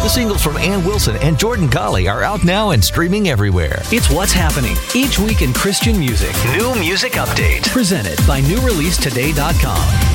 singles from Ann Wilson and Jordan Colley are out now and streaming everywhere. It's what's happening each week in Christian music. New music update. Presented by NewReleaseToday.com.